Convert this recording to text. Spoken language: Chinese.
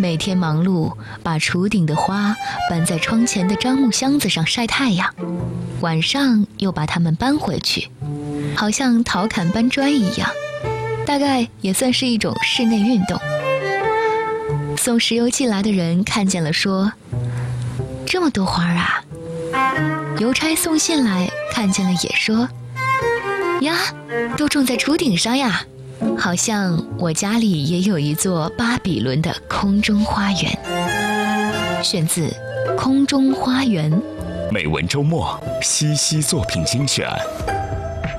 每天忙碌，把厨顶的花搬在窗前的樟木箱子上晒太阳，晚上又把它们搬回去，好像陶侃搬砖一样，大概也算是一种室内运动。送石油寄来的人看见了说：这么多花啊！邮差送信来看见了也说：呀，都种在厨顶上呀，好像我家里也有一座巴比伦的空中花园。选自《空中花园》。 美文周末西西作品精选。